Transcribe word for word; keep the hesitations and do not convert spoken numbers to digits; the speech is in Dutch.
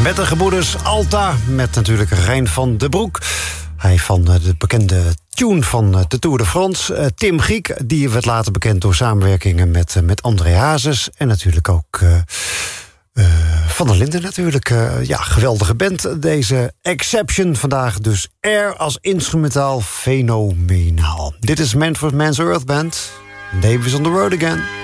Met de gebroeders Alta, met natuurlijk Rein van den Broek. Hij van de bekende tune van de Tour de France. Tim Giek, die werd later bekend door samenwerkingen met, met André Hazes. En natuurlijk ook uh, uh, Van der Linden natuurlijk. Uh, ja, geweldige band, deze Exception vandaag. Dus Air als instrumentaal fenomenaal. Dit is Manfred Mann's Earth Band. Davis on the road again.